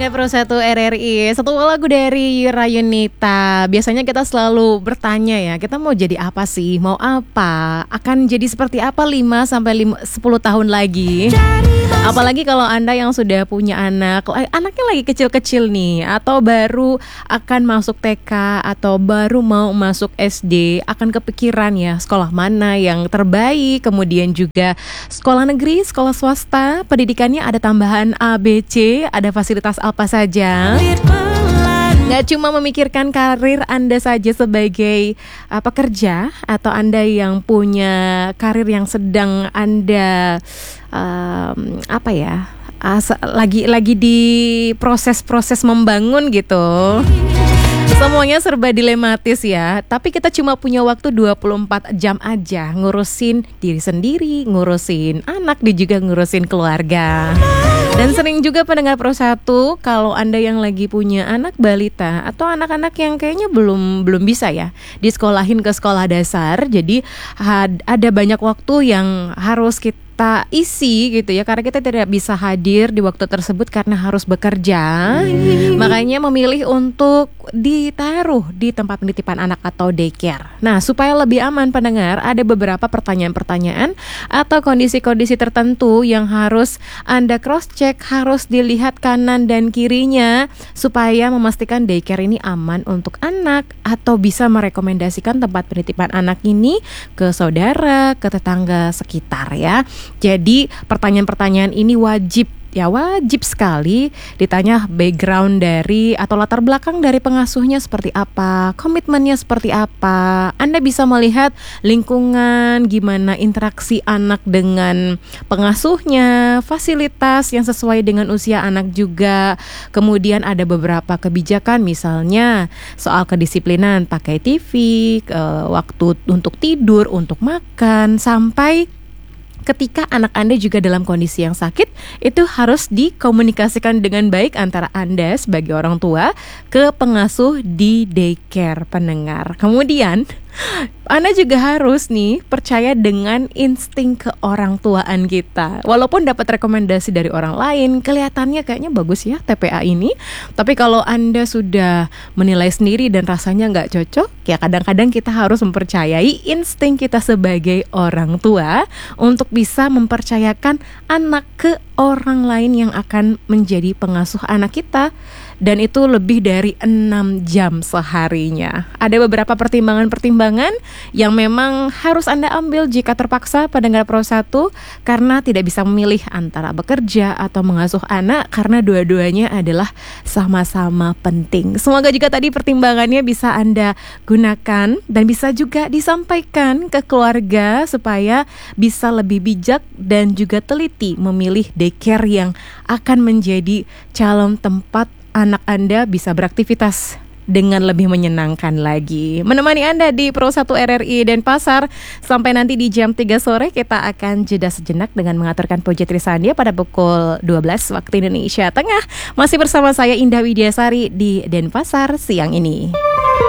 pendengar Pro 1 RRI, satu lagu dari Rayunita. Biasanya kita selalu bertanya ya, kita mau jadi apa sih? Mau apa? Akan jadi seperti apa 5-10 tahun lagi? Apalagi kalau Anda yang sudah punya anak, anaknya lagi kecil-kecil nih, atau baru akan masuk TK, atau baru mau masuk SD, akan kepikiran ya sekolah mana yang terbaik, kemudian juga sekolah negeri, sekolah swasta, pendidikannya ada tambahan A, B, C, ada fasilitas apa saja. Nggak cuma memikirkan karir Anda saja sebagai pekerja, atau Anda yang punya karir yang sedang Anda lagi di proses membangun gitu. Semuanya serba dilematis ya. Tapi kita cuma punya waktu 24 jam aja ngurusin diri sendiri, ngurusin anak, dan juga ngurusin keluarga. Dan sering juga pendengar Pro 1, kalau Anda yang lagi punya anak balita atau anak-anak yang kayaknya belum bisa ya disekolahin ke sekolah dasar, jadi ada banyak waktu yang harus kita isi gitu ya, karena kita tidak bisa hadir di waktu tersebut karena harus bekerja. Makanya memilih untuk ditaruh di tempat penitipan anak atau daycare. Nah, supaya lebih aman pendengar, ada beberapa pertanyaan-pertanyaan atau kondisi-kondisi tertentu yang harus Anda cross check, harus dilihat kanan dan kirinya supaya memastikan daycare ini aman untuk anak, atau bisa merekomendasikan tempat penitipan anak ini ke saudara, ke tetangga sekitar ya. Jadi pertanyaan-pertanyaan ini wajib sekali ditanya background dari atau latar belakang dari pengasuhnya seperti apa, komitmennya seperti apa. Anda bisa melihat lingkungan, gimana interaksi anak dengan pengasuhnya, fasilitas yang sesuai dengan usia anak juga. Kemudian ada beberapa kebijakan, misalnya soal kedisiplinan, pakai TV, waktu untuk tidur, untuk makan, sampai ketika anak Anda juga dalam kondisi yang sakit, itu harus dikomunikasikan dengan baik antara Anda sebagai orang tua ke pengasuh di daycare pendengar. Kemudian Anda juga harus nih percaya dengan insting keorangtuaan kita. Walaupun dapat rekomendasi dari orang lain, kelihatannya kayaknya bagus ya TPA ini, tapi kalau Anda sudah menilai sendiri dan rasanya nggak cocok, ya kadang-kadang kita harus mempercayai insting kita sebagai orang tua untuk bisa mempercayakan anak ke orang lain yang akan menjadi pengasuh anak kita. Dan itu lebih dari 6 jam seharinya. Ada beberapa pertimbangan-pertimbangan yang memang harus Anda ambil jika terpaksa pendengar Pro 1, karena tidak bisa memilih antara bekerja atau mengasuh anak, karena dua-duanya adalah sama-sama penting. Semoga juga tadi pertimbangannya bisa Anda gunakan dan bisa juga disampaikan ke keluarga supaya bisa lebih bijak dan juga teliti memilih daycare yang akan menjadi calon tempat anak Anda bisa beraktivitas dengan lebih menyenangkan lagi. Menemani Anda di Pro 1 RRI Denpasar sampai nanti di jam 3 sore, kita akan jeda sejenak dengan mengaturkan Puji Trisandia pada pukul 12 waktu Indonesia Tengah. Masih bersama saya Indah Widiasari di Denpasar siang ini.